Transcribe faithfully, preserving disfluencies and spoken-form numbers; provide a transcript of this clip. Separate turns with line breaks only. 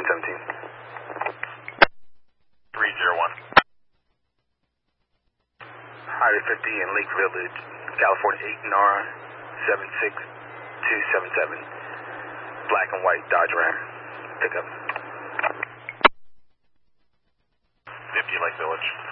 seventeen.
three zero one.
Highway fifty in Lake Village, California, eight N R seven six two seven seven. Black and white Dodge Ram. Pick up.
fifty Lake Village.